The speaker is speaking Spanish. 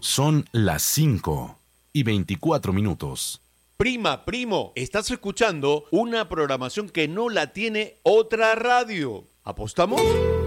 Son las 5:24. Prima, primo, estás escuchando una programación que no la tiene otra radio. ¿Apostamos?